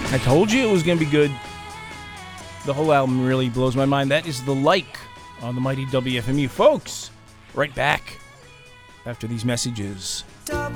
I told you it was going to be good. The whole album really blows my mind. That is The Like on the mighty WFMU. Folks, right back after these messages. WFMU.